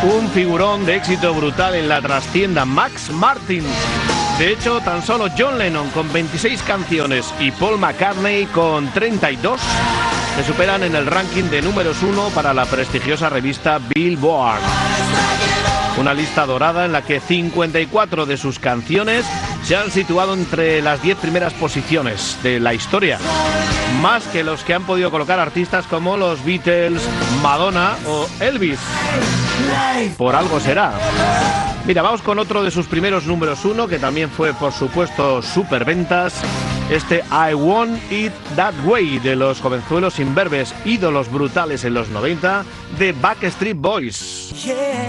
Un figurón de éxito brutal en la trastienda, Max Martin. De hecho, tan solo John Lennon con 26 canciones y Paul McCartney con 32 se superan en el ranking de números 1 para la prestigiosa revista Billboard. Una lista dorada en la que 54 de sus canciones se han situado entre las 10 primeras posiciones de la historia, más que los que han podido colocar artistas como los Beatles, Madonna o Elvis. Por algo será. Mira, vamos con otro de sus primeros números 1, que también fue, por supuesto, superventas. Este I Want It That Way, de los jovenzuelos imberbes, ídolos brutales en los 90, de Backstreet Boys.